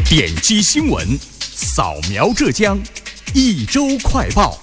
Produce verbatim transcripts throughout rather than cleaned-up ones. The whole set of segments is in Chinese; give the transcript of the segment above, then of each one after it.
点击新闻，扫描浙江，一周快报。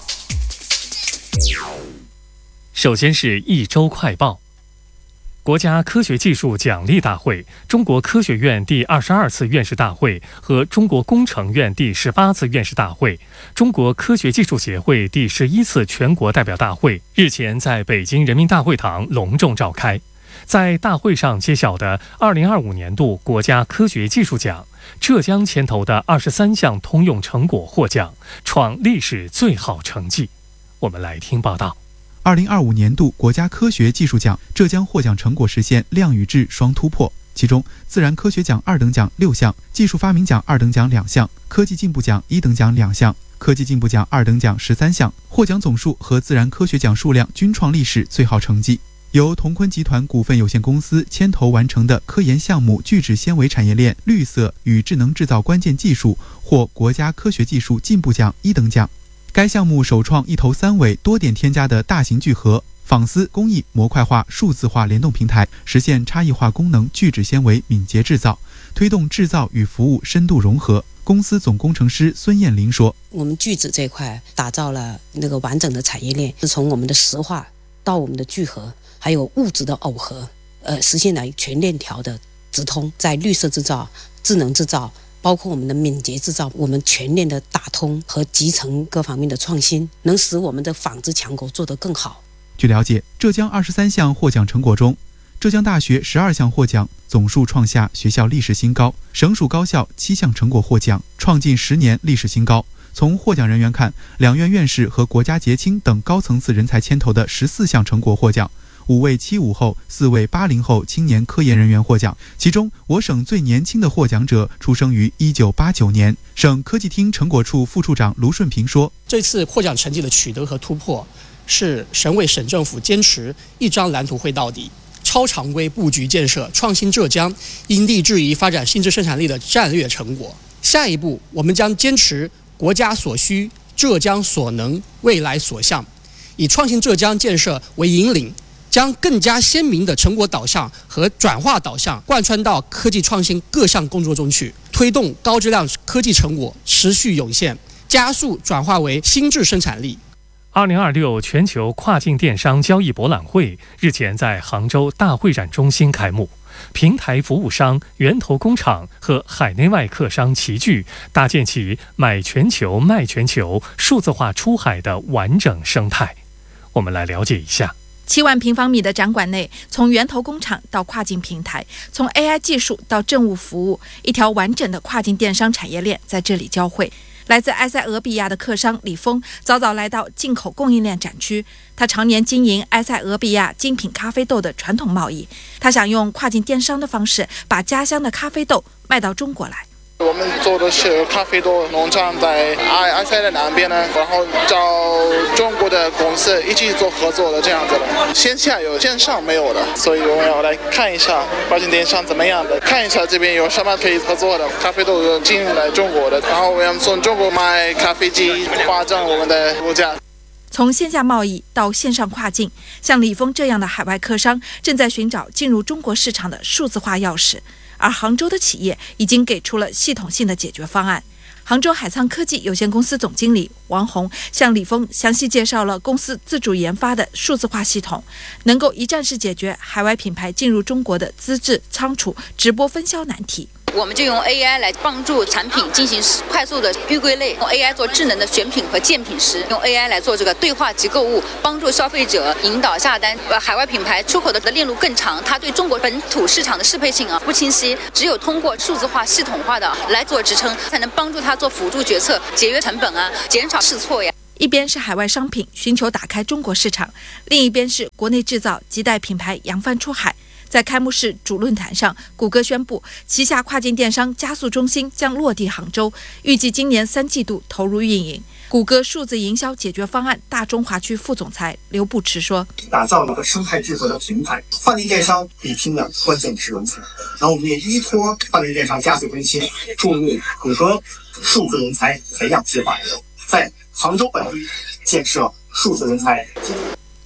首先是一周快报。国家科学技术奖励大会、中国科学院第二十二次院士大会和中国工程院第十八次院士大会、中国科学技术协会第十一次全国代表大会日前在北京人民大会堂隆重召开。在大会上揭晓的二零二五年度国家科学技术奖，浙江牵头的二十三项通用成果获奖，创历史最好成绩。我们来听报道。 二零二五年度国家科学技术奖，浙江获奖成果实现量与质双突破。其中，自然科学奖二等奖六项，技术发明奖二等奖两项，科技进步奖一等奖两项，科技进步奖二等奖十三项，获奖总数和自然科学奖数量均创历史最好成绩。由同坤集团股份有限公司牵头完成的科研项目聚酯纤维产业链绿色与智能制造关键技术获国家科学技术进步奖一等奖。该项目首创一头三尾多点添加的大型聚合纺丝工艺模块化数字化联动平台，实现差异化功能聚酯纤维敏捷制造，推动制造与服务深度融合。公司总工程师孙艳玲说：“ 我们聚酯这块打造了那个完整的产业链，是从我们的石化到我们的聚合，还有物质的耦合，呃，实现了全链条的直通，在绿色制造、智能制造，包括我们的敏捷制造，我们全链的打通和集成各方面的创新，能使我们的纺织强国做得更好。” 据了解，浙江二十三项获奖成果中，浙江大学十二项获奖，总数创下学校历史新高；省属高校七项成果获奖，创近十年历史新高。从获奖人员看，两院院士和国家杰青等高层次人才牵头的十四项成果获奖，五位七五后、四位八零后青年科研人员获奖。其中，我省最年轻的获奖者出生于一九八九年。省科技厅成果处副处长卢顺平说：“ 这次获奖成绩的取得和突破，是省委省政府坚持一张蓝图绘到底、超常规布局建设创新浙江、因地制宜发展新质生产力的战略成果。下一步，我们将坚持国家所需、浙江所能、未来所向，以创新浙江建设为引领，将更加鲜明的成果导向和转化导向贯穿到科技创新各项工作中去，推动高质量科技成果持续涌现，加速转化为新质生产力。” 二零二六全球跨境电商交易博览会日前在杭州大会展中心开幕，平台服务商、源头工厂和海内外客商齐聚，搭建起买全球、卖全球、数字化出海的完整生态。我们来了解一下。 七万平方米的展馆内，从源头工厂到跨境平台，从 A I 技术到政务服务，一条完整的跨境电商产业链在这里交汇。来自埃塞俄比亚的客商李峰早早来到进口供应链展区，他常年经营埃塞俄比亚精品咖啡豆的传统贸易，他想用跨境电商的方式把家乡的咖啡豆卖到中国来。 我们做的是咖啡豆农场在埃埃塞的南边呢，然后找中国的公司一起做合作的这样子的，线下有线上没有的，所以我们要来看一下跨境电商怎么样的，看一下这边有什么可以合作的咖啡豆进来中国的，然后我们从中国买咖啡机，发展我们的物价。 从线下贸易到线上跨境，像李峰这样的海外客商正在寻找进入中国市场的数字化钥匙，而杭州的企业已经给出了系统性的解决方案。杭州海沧科技有限公司总经理王红向李峰详细介绍了公司自主研发的数字化系统，能够一站式解决海外品牌进入中国的资质、仓储、直播分销难题。 我们就用 A I 来帮助产品进行快速的预归类，用 A I 做智能的选品和鉴品师，用 A I 来做这个对话即购物，帮助消费者引导下单。呃，海外品牌出口的链路更长，它对中国本土市场的适配性啊不清晰，只有通过数字化、系统化的来做支撑，才能帮助它做辅助决策，节约成本啊，减少试错呀。 一边是海外商品寻求打开中国市场，另一边是国内制造亟待品牌扬帆出海。在开幕式主论坛上，谷歌宣布旗下跨境电商加速中心将落地杭州，预计今年三季度投入运营。谷歌数字营销解决方案大中华区副总裁刘步驰说：“ 打造了一个生态聚合的平台，跨境电商比拼的关键是人才，然后我们也依托跨境电商加速中心，注入谷歌数字人才培养计划，在杭州本地建设数字人才。”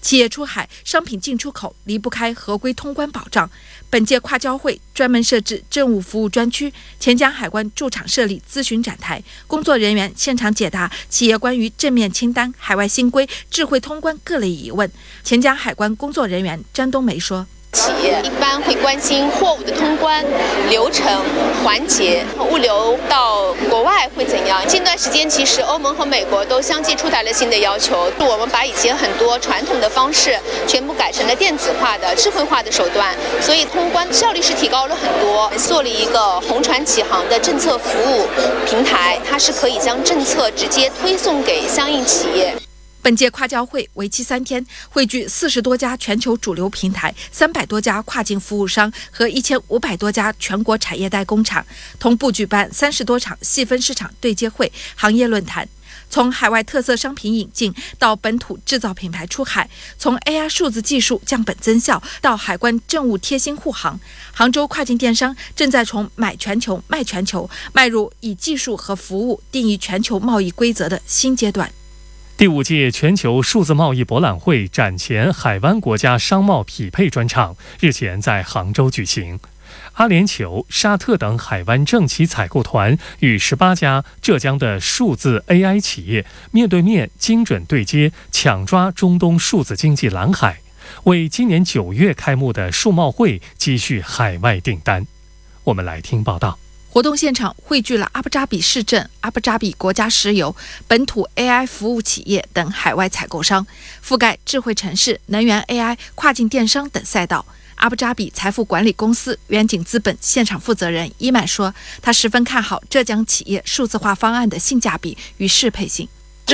企业出海，商品进出口离不开合规通关保障。本届跨交会专门设置政务服务专区，钱江海关驻场设立咨询展台，工作人员现场解答企业关于正面清单、海外新规、智慧通关各类疑问。钱江海关工作人员张冬梅说， 企业一般会关心货物的通关流程环节，物流到国外会怎样。近段时间其实欧盟和美国都相继出台了新的要求，我们把以前很多传统的方式全部改成了电子化的智慧化的手段，所以通关效率是提高了很多。做了一个红船启航的政策服务平台，它是可以将政策直接推送给相应企业。 本届跨交会为期三天，汇聚四十多家全球主流平台、三百多家跨境服务商和一千五百多家全国产业代工厂，同步举办三十多场细分市场对接会、行业论坛。从海外特色商品引进到本土制造品牌出海，从 A I 数字技术降本增效到海关政务贴心护航，杭州跨境电商正在从买全球、卖全球迈入以技术和服务定义全球贸易规则的新阶段。 第五届全球数字贸易博览会展前海湾国家商贸匹配专场日前在杭州举行。阿联酋、沙特等海湾政企采购团与十八家浙江的数字 A I 企业面对面精准对接，抢抓中东数字经济蓝海，为今年九月开幕的数贸会积蓄海外订单。我们来听报道。 活动现场汇聚了阿布扎比市政、阿布扎比国家石油、本土 A I 服务企业等海外采购商，覆盖智慧城市、能源 A I、跨境电商等赛道。阿布扎比财富管理公司远景资本现场负责人伊曼说，他十分看好浙江企业数字化方案的性价比与适配性。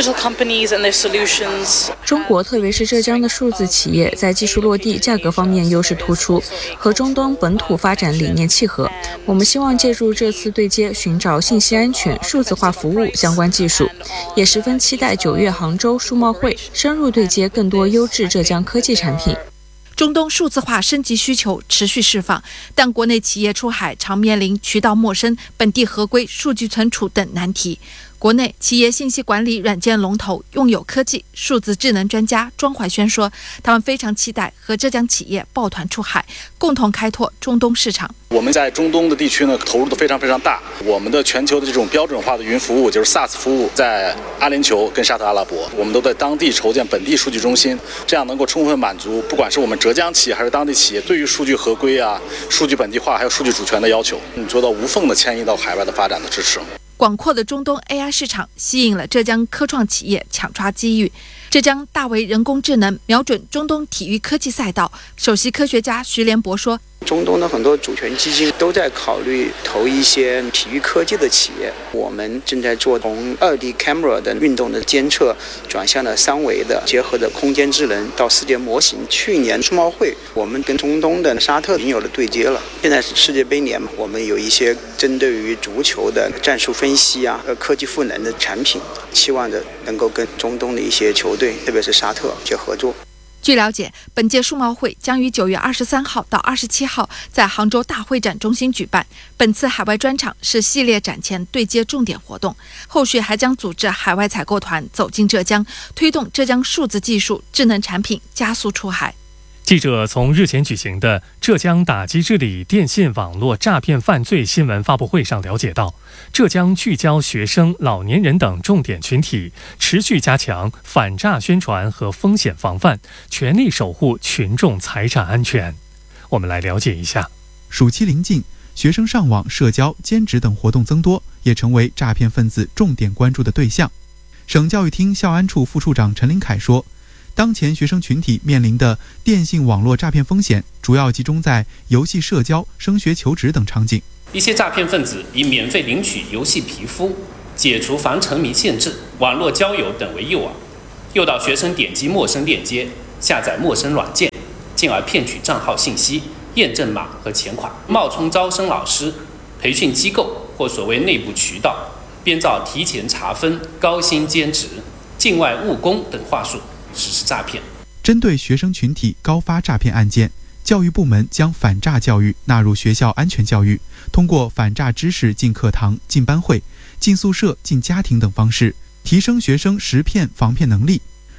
中国特别是浙江的数字企业在技术落地、价格方面优势突出，和中东本土发展理念契合。我们希望借助这次对接，寻找信息安全、数字化服务相关技术，也十分期待九月杭州数贸会深入对接更多优质浙江科技产品。 中东数字化升级需求持续释放，但国内企业出海常面临渠道陌生、本地合规、数据存储等难题。国内企业信息管理软件龙头用友科技数字智能专家庄怀轩说，他们非常期待和浙江企业抱团出海，共同开拓中东市场。 我们在中东的地区呢，投入的非常非常大。我们的全球的这种标准化的云服务，就是 SaaS 服务，在阿联酋跟沙特阿拉伯，我们都在当地筹建本地数据中心，这样能够充分满足不管是我们浙江企业还是当地企业对于数据合规啊、数据本地化还有数据主权的要求，做到无缝的迁移到海外的发展的支持。 广阔的中东 A I 市场吸引了浙江科创企业抢抓机遇。浙江大为人工智能瞄准中东体育科技赛道，首席科学家徐连博说， 中东的很多主权基金都在考虑投一些体育科技的企业，我们正在做从 二 D camera 的运动的监测转向了三维的结合的空间智能到世界模型。去年数贸会我们跟中东的沙特已经有了对接了，现在是世界杯年，我们有一些针对于足球的战术分析啊和科技赋能的产品，期望着能够跟中东的一些球队特别是沙特去合作。 据了解，本届数贸会将于九月二十三号到二十七号在杭州大会展中心举办。本次海外专场是系列展前对接重点活动，后续还将组织海外采购团走进浙江，推动浙江数字技术、智能产品加速出海。 记者从日前举行的浙江打击治理电信网络诈骗犯罪新闻发布会上了解到，浙江聚焦学生、老年人等重点群体，持续加强反诈宣传和风险防范，全力守护群众财产安全。我们来了解一下。 暑期临近，学生上网、社交、兼职等活动增多，也成为诈骗分子重点关注的对象。省教育厅校安处副处长陈林凯说，当前学生群体面临的电信网络诈骗风险主要集中在游戏社交、升学求职等场景。 一些诈骗分子以免费领取游戏皮肤、解除防沉迷限制、网络交友等为诱饵，诱导学生点击陌生链接、下载陌生软件，进而骗取账号信息、验证码和钱款，冒充招生老师、培训机构或所谓内部渠道，编造提前查分、高薪兼职、境外务工等话术实施诈骗。 针对学生群体高发诈骗案件，教育部门将反诈教育纳入学校安全教育，通过反诈知识进课堂、进班会、进宿舍、进家庭等方式，提升学生识骗防骗能力。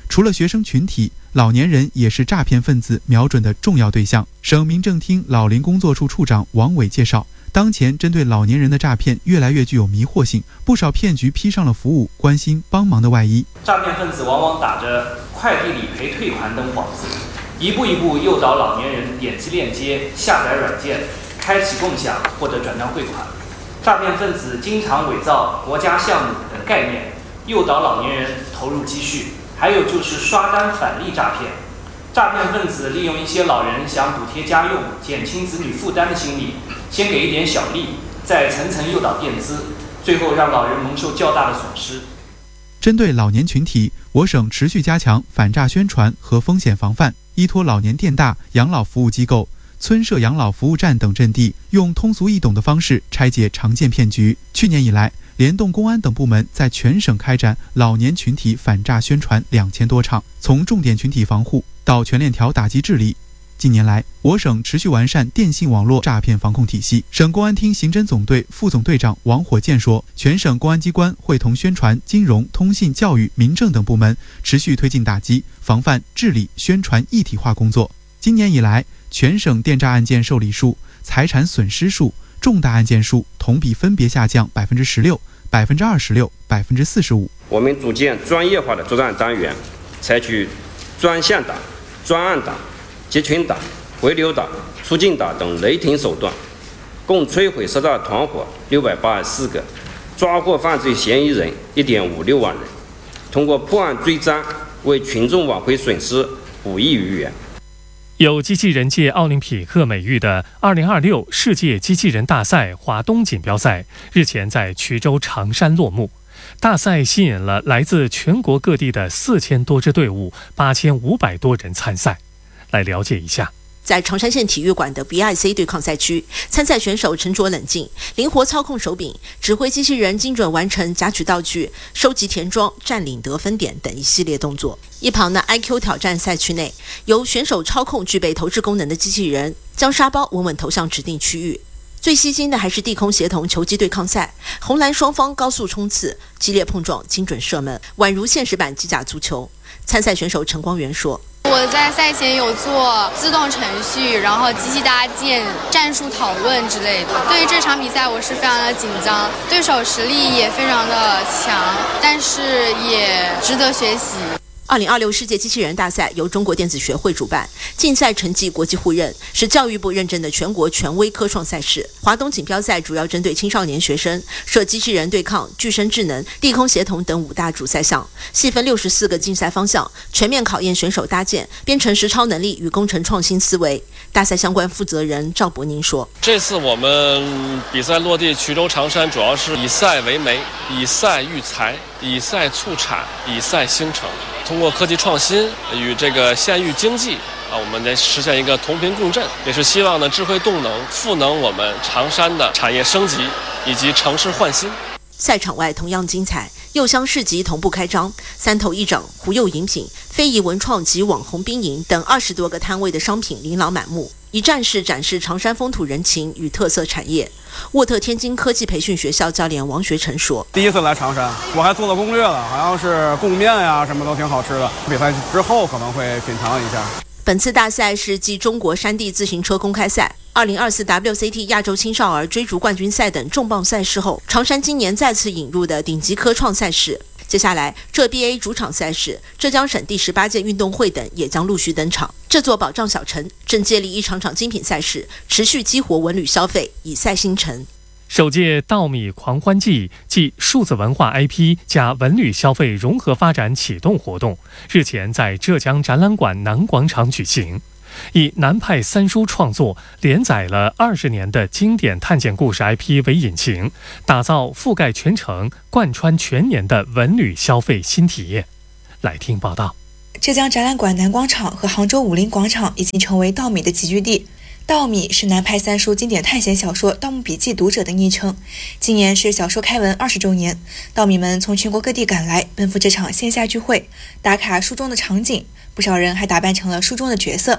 除了学生群体，老年人也是诈骗分子瞄准的重要对象。省民政厅老龄工作处处长王伟介绍，当前针对老年人的诈骗越来越具有迷惑性，不少骗局披上了服务、关心、帮忙的外衣。 诈骗分子往往打着快递理赔退款等幌子，一步一步诱导老年人点击链接、下载软件、开启共享或者转账汇款。诈骗分子经常伪造国家项目等概念，诱导老年人投入积蓄。还有就是刷单返利诈骗，诈骗分子利用一些老人想补贴家用、减轻子女负担的心理，先给一点小利，再层层诱导垫资，最后让老人蒙受较大的损失。 针对老年群体，我省持续加强反诈宣传和风险防范，依托老年电大、养老服务机构、村社养老服务站等阵地，用通俗易懂的方式拆解常见骗局。去年以来，联动公安等部门在全省开展老年群体反诈宣传两千多场，从重点群体防护到全链条打击治理。近年来，我省持续完善电信网络诈骗防控体系。省公安厅刑侦总队副总队长王火箭说，全省公安机关会同宣传、金融、通信、教育、民政等部门持续推进打击、防范、治理、宣传一体化工作。今年以来，全省电诈案件受理数、财产损失数、重大案件数同比分别下降百分之十六、百分之二十六、百分之四十五。 我们组建专业化的作战单元，采取专项打、专案打、集群打、回流打、出境打等雷霆手段，共摧毁涉诈团伙六百八十四个，抓获犯罪嫌疑人一点五六万人。通过破案追赃，为群众挽回损失补益于元。 有机器人界奥林匹克美誉的二零二六世界机器人大赛华东锦标赛日前在衢州长山落幕。大赛吸引了来自全国各地的四千多支队伍，八千五百多人参赛。来了解一下。 在长山县体育馆的 B I C 对抗赛区，参赛选手沉着冷静，灵活操控手柄，指挥机器人精准完成夹取道具、收集填装、占领得分点等一系列动作。一旁的 I Q 挑战赛区内，由选手操控具备投掷功能的机器人，将沙包稳稳投向指定区域。最吸睛的还是地空协同球击对抗赛，红蓝双方高速冲刺、激烈碰撞、精准射门，宛如现实版机甲足球。参赛选手陈光元说， 我在赛前有做自动程序，然后机器搭建、战术讨论之类的。对于这场比赛，我是非常的紧张，对手实力也非常的强，但是也值得学习。 二零二六世界机器人大赛由中国电子学会主办，竞赛成绩国际互认，是教育部认证的全国权威科创赛事。华东锦标赛主要针对青少年学生，设机器人对抗、具身智能、地空协同等五大主赛项，细分六十四个竞赛方向，全面考验选手搭建、编程实操能力与工程创新思维。大赛相关负责人赵伯宁说：“ 这次我们比赛落地衢州长山，主要是以赛为媒，以赛育才，以赛促产，以赛兴城。通过科技创新与这个县域经济啊，我们来实现一个同频共振，也是希望呢智慧动能赋能我们长山的产业升级以及城市焕新。” 赛场外同样精彩，柚香市集同步开张，三头一掌、胡柚饮品、非遗文创及网红冰饮等二十多个摊位的商品琳琅满目，一站式展示长山风土人情与特色产业。沃特天津科技培训学校教练王学成说：“ 第一次来长山，我还做了攻略了，好像是贡面呀，什么都挺好吃的。比赛之后可能会品尝一下。” 本次大赛是继中国山地自行车公开赛、二零二四 W C T 亚洲青少儿追逐冠军赛等重磅赛事后，长山今年再次引入的顶级科创赛事。接下来，浙 B A 主场赛事、浙江省第十八届运动会等也将陆续登场。这座保障小城正接力一场场精品赛事，持续激活文旅消费，以赛兴城。 首届稻米狂欢季暨数字文化 I P 加文旅消费融合发展启动活动日前在浙江展览馆南广场举行，以南派三叔创作连载了二十年的经典探险故事 I P 为引擎，打造覆盖全城、贯穿全年的文旅消费新体验。来听报道。 浙江展览馆南广场和杭州武林广场已经成为稻米的集聚地。稻米是南派三叔经典探险小说《盗墓笔记》读者的昵称。今年是小说开文二十周年，稻米们从全国各地赶来，奔赴这场线下聚会，打卡书中的场景，不少人还打扮成了书中的角色。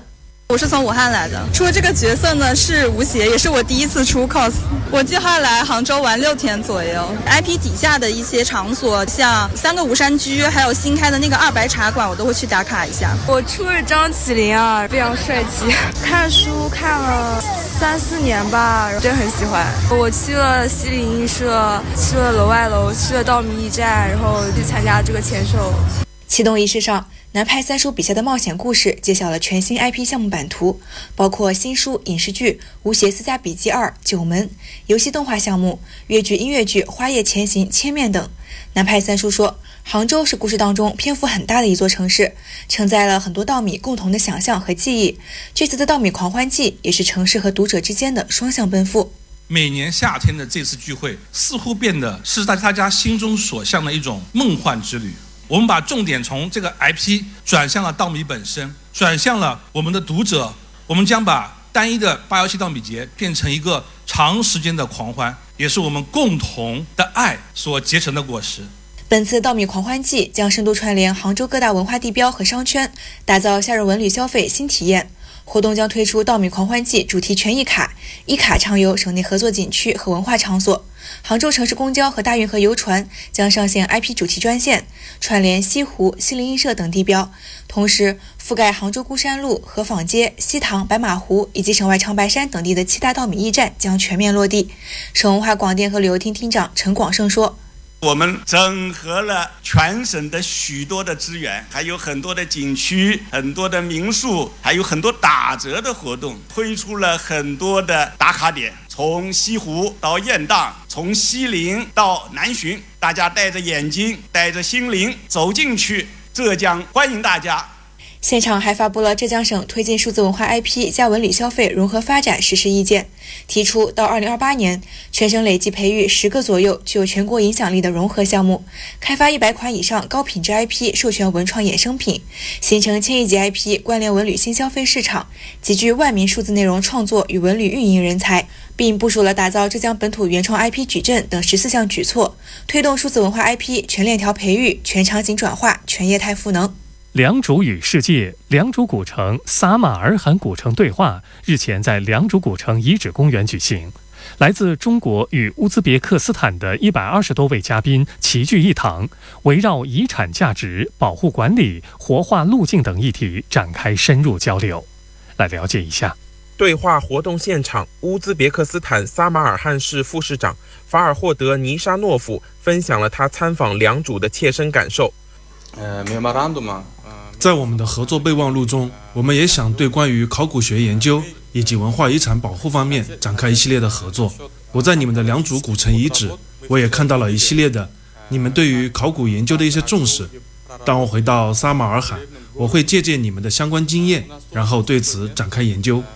我是从武汉来的，出的这个角色呢是吴邪，也是我第一次出 cos。我计划来杭州玩六天左右 ，I P 底下的一些场所，像三个吴山居，还有新开的那个二白茶馆，我都会去打卡一下。 我出了张起灵啊，非常帅气。看书看了三四年吧，真的很喜欢。我去了西泠印社，去了楼外楼，去了稻米驿站，然后去参加这个签售。 启动仪式上，南派三叔笔下的冒险故事揭晓了全新 I P 项目版图，包括新书、影视剧《吴邪私家笔记二》、《九门》、游戏动画项目、粤剧、音乐剧《花叶前行》、《千面》等。南派三叔说，杭州是故事当中篇幅很大的一座城市，承载了很多稻米共同的想象和记忆。这次的稻米狂欢季也是城市和读者之间的双向奔赴。 每年夏天的这次聚会，似乎变得是大家心中所向的一种梦幻之旅。我们把重点从这个 I P 转向了稻米本身，转向了我们的读者。我们将把单一的八幺七稻米节变成一个长时间的狂欢，也是我们共同的爱所结成的果实。 本次稻米狂欢季将深度串联杭州各大文化地标和商圈，打造夏日文旅消费新体验。活动将推出稻米狂欢季主题全一卡，一卡畅游省内合作景区和文化场所。杭州城市公交和大运河游船将上线 I P 主题专线，串联西湖、西泠印社等地标，同时覆盖杭州孤山路、河坊街、西塘、白马湖以及省外长白山等地的七大稻米驿站将全面落地。省文化广电和旅游厅厅长陈广胜说， 我们整合了全省的许多的资源，还有很多的景区、很多的民宿，还有很多打折的活动，推出了很多的打卡点，从西湖到雁荡，从西泠到南浔，大家带着眼睛带着心灵走进去，浙江欢迎大家。 现场还发布了浙江省推进数字文化 I P 加文旅消费融合发展实施意见，提出到二零二八年，全省累计培育十个左右具有全国影响力的融合项目，开发一百款以上高品质 I P 授权文创衍生品，形成千亿级 I P 关联文旅新消费市场，集聚万名数字内容创作与文旅运营人才，并部署了打造浙江本土原创 I P 矩阵等十四项举措，推动数字文化 I P 全链条培育、全场景转化、全业态赋能。 良渚与世界良渚古城撒马尔罕古城对话日前在良渚古城遗址公园举行，来自中国与乌兹别克斯坦的一百二十多位嘉宾齐聚一堂，围绕遗产价值、保护管理、活化路径等议题展开深入交流。来了解一下。 对话活动现场，乌兹别克斯坦撒马尔罕市副市长法尔霍德尼沙诺夫分享了他参访良渚的切身感受。 在我们的合作备忘录中，我们也想对关于考古学研究以及文化遗产保护方面展开一系列的合作。我在你们的良渚古城遗址，我也看到了一系列的你们对于考古研究的一些重视。当我回到撒马尔罕，我会借鉴你们的相关经验，然后对此展开研究。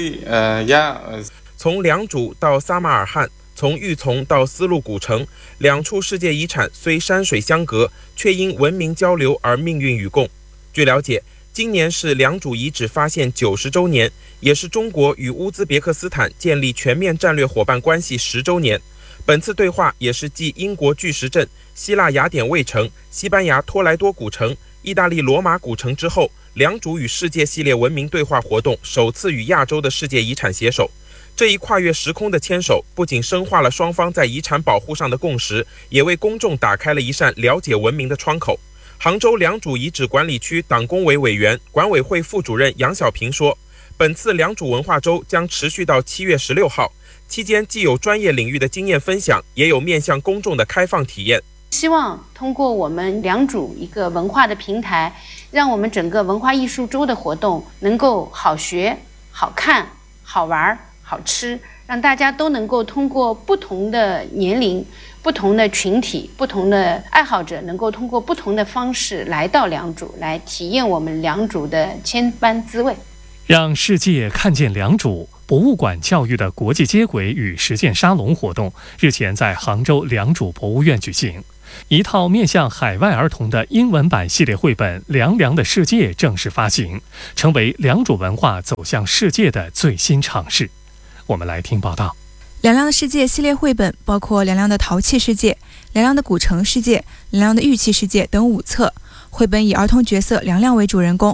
从良渚到撒马尔罕，从玉琮到丝路古城，两处世界遗产虽山水相隔，却因文明交流而命运与共。据了解，今年是良渚遗址发现九十周年，也是中国与乌兹别克斯坦建立全面战略伙伴关系十周年。本次对话也是继英国巨石阵、希腊雅典卫城、西班牙托莱多古城、意大利罗马古城之后，良渚与世界系列文明对话活动首次与亚洲的世界遗产携手。这一跨越时空的牵手，不仅深化了双方在遗产保护上的共识，也为公众打开了一扇了解文明的窗口。杭州良渚遗址管理区党工委委员、管委会副主任杨小平说，本次良渚文化周将持续到七月十六号，期间既有专业领域的经验分享，也有面向公众的开放体验。 希望通过我们良渚一个文化的平台，让我们整个文化艺术周的活动能够好学、好看、好玩、好吃，让大家都能够通过不同的年龄、不同的群体、不同的爱好者，能够通过不同的方式来到良渚，来体验我们良渚的千般滋味。 让世界看见良渚，博物馆教育的国际接轨与实践沙龙活动日前在杭州良渚博物院举行。一套面向海外儿童的英文版系列绘本《凉凉的世界》正式发行，成为良渚文化走向世界的最新尝试。我们来听报道。 凉凉的世界系列绘本包括凉凉的陶器世界、凉凉的古城世界、凉凉的玉器世界等五册。绘本以儿童角色凉凉为主人公，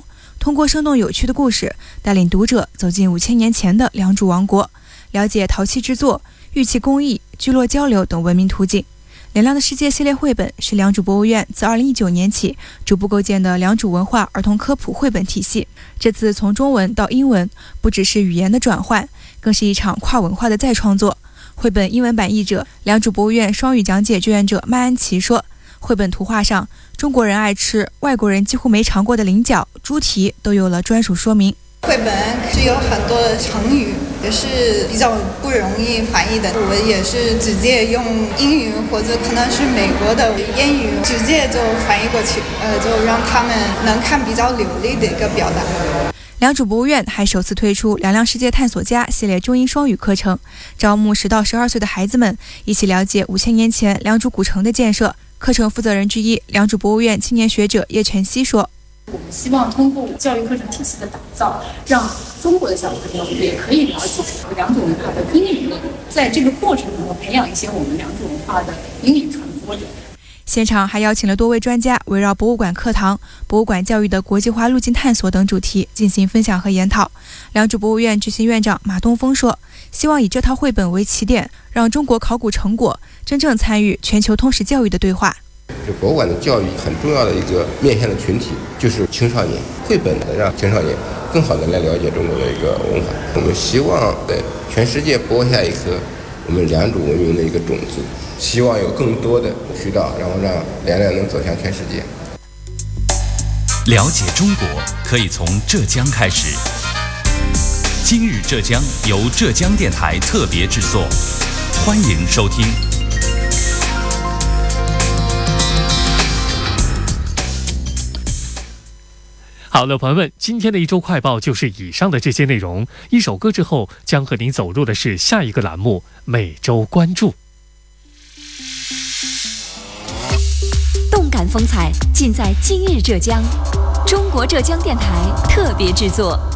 通过生动有趣的故事，带领读者走进五千年前的良渚王国，了解陶器制作、玉器工艺、聚落交流等文明途径。梁亮的世界系列绘本是良渚博物院自二零一九年起逐步构建的良渚文化儿童科普绘本体系。这次从中文到英文，不只是语言的转换，更是一场跨文化的再创作。绘本英文版译者、良渚博物院双语讲解志愿者麦安琪说，绘本图画上中国人爱吃、外国人几乎没尝过的菱角、猪蹄都有了专属说明。 绘本是有很多的成语，也是比较不容易翻译的。我也是直接用英语或者可能是美国的英语直接就翻译过去，呃，就让他们能看比较流利的一个表达。 良渚博物院还首次推出“梁亮世界探索家”系列中英双语课程，招募十到十二岁的孩子们一起了解五千年前良渚古城的建设。课程负责人之一、良渚博物院青年学者叶晨曦说， 我们希望通过教育课程体系的打造，让中国的小朋友也可以了解良渚文化的根源，在这个过程中培养一些我们良渚文化的英语传播者。 现场还邀请了多位专家，围绕博物馆课堂、博物馆教育的国际化路径探索等主题进行分享和研讨。良渚博物院执行院长马东峰说，希望以这套绘本为起点，让中国考古成果真正参与全球通识教育的对话。 这博物馆的教育很重要的一个面向的群体就是青少年，绘本能让青少年更好的来了解中国的一个文化。我们希望在全世界播下一颗我们良渚文明的一个种子，希望有更多的渠道，然后让梁亮能走向全世界。 了解中国可以从浙江开始。今日浙江由浙江电台特别制作，欢迎收听。 好了，朋友们，今天的一周快报就是以上的这些内容。一首歌之后，将和您走入的是下一个栏目——每周关注。 动感风采尽在今日浙江，中国浙江电台特别制作。